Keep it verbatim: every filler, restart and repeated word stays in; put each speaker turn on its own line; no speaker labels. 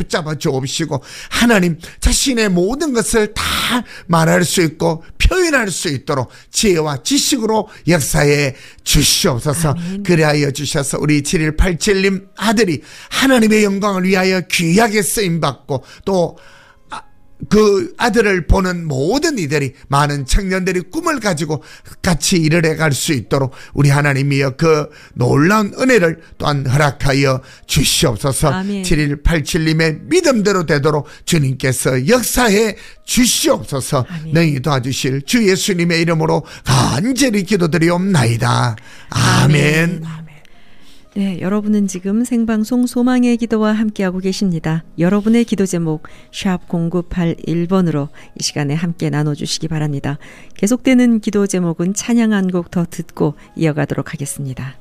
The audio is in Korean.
붙잡아 주옵시고 하나님 자신의 모든 것을 다 말할 수 있고 표현할 수 있도록 지혜와 지식으로 역사해 주시옵소서. 아멘. 그리하여 주셔서 우리 칠일팔칠님 아들이 하나님의 영광을 위하여 귀하게 쓰임받고 또 그 아들을 보는 모든 이들이 많은 청년들이 꿈을 가지고 같이 일을 해갈 수 있도록 우리 하나님이여 그 놀라운 은혜를 또한 허락하여 주시옵소서. 아멘. 칠일팔칠님의 믿음대로 되도록 주님께서 역사해 주시옵소서. 아멘. 능히 도와주실 주 예수님의 이름으로 간절히 기도드리옵나이다. 아멘.
아멘. 네, 여러분은 지금 생방송 소망의 기도와 함께하고 계십니다. 여러분의 기도 제목 샵 공구팔일 번으로 이 시간에 함께 나눠주시기 바랍니다. 계속되는 기도 제목은 찬양 한 곡 더 듣고 이어가도록 하겠습니다.